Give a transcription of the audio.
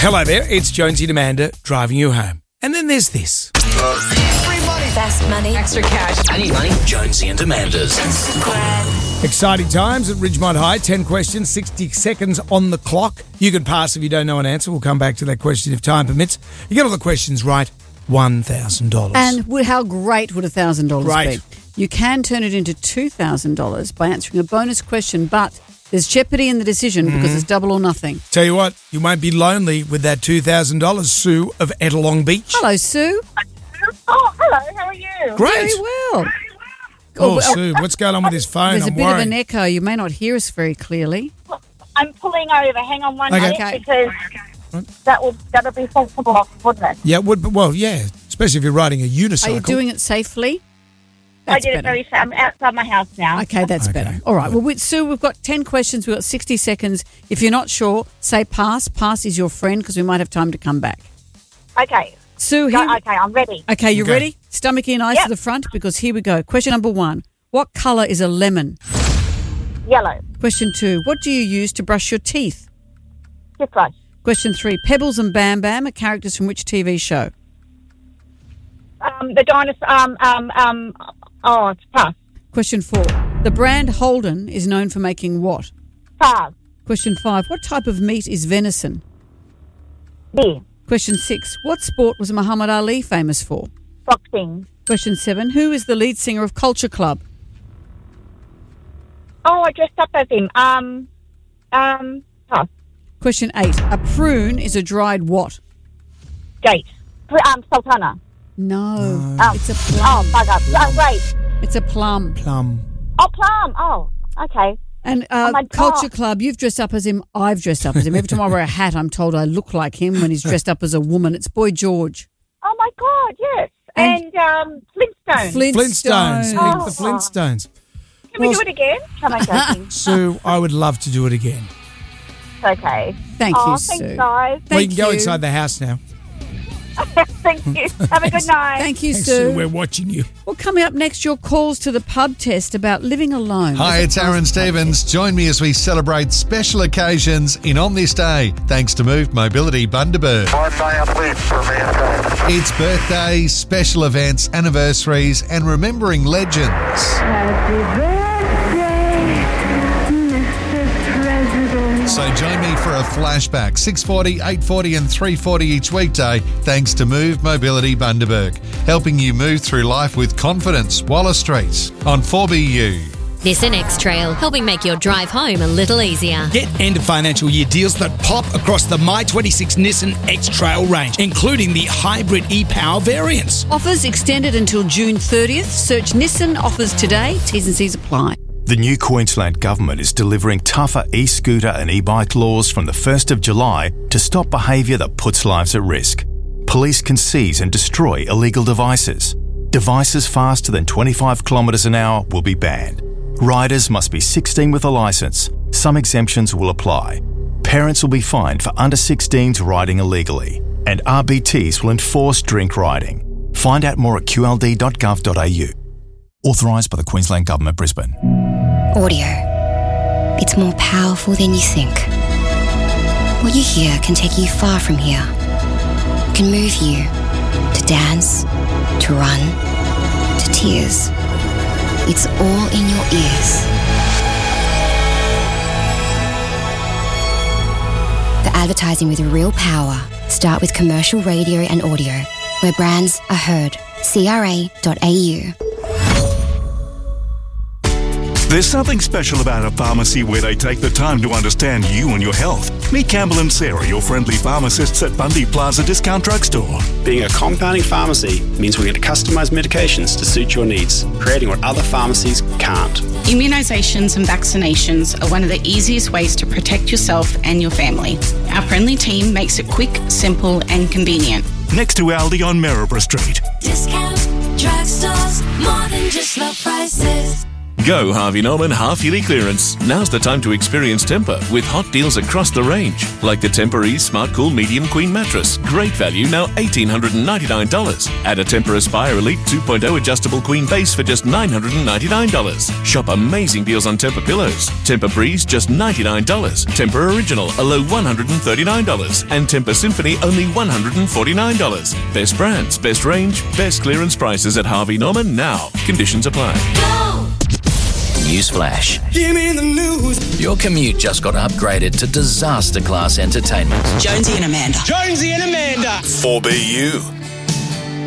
Hello there, it's Jonesy and Amanda driving you home. And then there's this. Free money. Fast money. Extra cash. I need money. Jonesy and Amanda's. Exciting times at Ridgemont High. 10 questions, 60 seconds on the clock. You can pass if you don't know an answer. We'll come back to that question if time permits. You get all the questions right, $1,000. And how great would $1,000 Right. be? You can turn it into $2,000 by answering a bonus question, but there's jeopardy in the decision because it's double or nothing. Tell you what, you won't be lonely with that $2,000. Sue of Ettalong Beach. Hello, Sue. Oh, hello. How are you? Great. Very well. Oh, Sue, what's going on with this phone? There's a I'm bit worried. of an echo. You may not hear us very clearly. I'm pulling over. Hang on one Okay. minute because that'll be sensible, wouldn't it? Yeah, yeah, especially if you're riding a unicycle. Are you doing it safely? I did it very fast. I'm outside my house now. Okay, that's better. All right. Well, Sue, we've got 10 questions. We've got 60 seconds. If you're not sure, say pass. Pass is your friend because we might have time to come back. Okay. Sue, Okay, I'm ready. Okay, you Okay. ready? Stomach in, eyes to the front because here we go. Question number 1. What colour is a lemon? Yellow. Question 2. What do you use to brush your teeth? Toothbrush. Question 3. Pebbles and Bam Bam are characters from which TV show? The dinosaur. It's pass. Question 4. The brand Holden is known for making what? Pass. Question 5. What type of meat is venison? Beer. Question 6. What sport was Muhammad Ali famous for? Boxing. Question 7. Who is the lead singer of Culture Club? Oh, I dressed up as him. Pass. Question 8. A prune is a dried what? Date. Sultana. No. It's a Oh, plum. bugger. Oh, great. It's a plum. Plum. Oh, plum. Oh, okay. And my Culture God. Club, you've dressed up as him. I've dressed up as him. Every time I wear a hat, I'm told I look like him when he's dressed up as a woman. It's Boy George. Oh, my God, yes. And Flintstones. Flintstones. Oh. The Flintstones. Can we do it again? Am I joking? Sue, I would love to do it again. Okay. Thank you, Thanks, Sue. guys. Well, you Thank can go you. inside the house now. Thank you. Have a good night. Thank you, Hey, Sue. Sue, we're watching you. Well, coming up next, your calls to the pub test about living alone. Hi, it's Aaron Stevens. Join me as we celebrate special occasions in On This Day, thanks to Move Mobility Bundaberg. 1 day of sleep for me. It's birthdays, special events, anniversaries, and remembering legends. So join me for a flashback, 6:40, 8:40 and 3:40 each weekday, thanks to Move Mobility Bundaberg, helping you move through life with confidence. Waller Street on 4BU. Nissan X-Trail, helping make your drive home a little easier. Get end of financial year deals that pop across the My26 Nissan X-Trail range, including the hybrid e-Power variants. Offers extended until June 30th. Search Nissan offers today. T's and C's apply. The new Queensland Government is delivering tougher e-scooter and e-bike laws from the 1st of July to stop behaviour that puts lives at risk. Police can seize and destroy illegal devices. Devices faster than 25 kilometres an hour will be banned. Riders must be 16 with a licence. Some exemptions will apply. Parents will be fined for under 16s riding illegally. And RBTs will enforce drink riding. Find out more at qld.gov.au. Authorised by the Queensland Government, Brisbane. Audio. It's more powerful than you think. What you hear can take you far from here. It can move you to dance, to run, to tears. It's all in your ears. The advertising with real power. Start with commercial radio and audio, where brands are heard. CRA.au. There's something special about a pharmacy where they take the time to understand you and your health. Meet Campbell and Sarah, your friendly pharmacists at Bundy Plaza Discount Drugstore. Being a compounding pharmacy means we get to customise medications to suit your needs, creating what other pharmacies can't. Immunisations and vaccinations are one of the easiest ways to protect yourself and your family. Our friendly team makes it quick, simple and convenient. Next to Aldi on Maryborough Street. Discount drugstores, more than just low prices. Go Harvey Norman half-yearly clearance. Now's the time to experience Tempur with hot deals across the range. Like the Tempur Ease Smart Cool Medium Queen Mattress. Great value, now $1,899. Add a Tempur Aspire Elite 2.0 Adjustable Queen Base for just $999. Shop amazing deals on Tempur pillows. Tempur Breeze, just $99. Tempur Original, a low $139. And Tempur Symphony, only $149. Best brands, best range, best clearance prices at Harvey Norman now. Conditions apply. Newsflash. Give me the news. Your commute just got upgraded to disaster class entertainment. Jonesy and Amanda. 4BU.